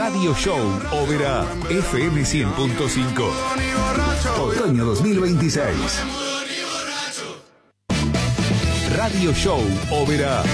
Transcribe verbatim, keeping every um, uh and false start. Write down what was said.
Radio Show Oberá, F M cien punto cinco. Otoño dos mil veintiséis. Radio Show Oberá.